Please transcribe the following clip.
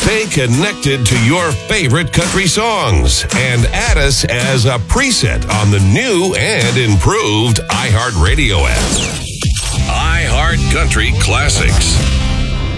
Stay connected to your favorite country songs and add us as a preset on the new and improved iHeartRadio app. iHeart Country Classics.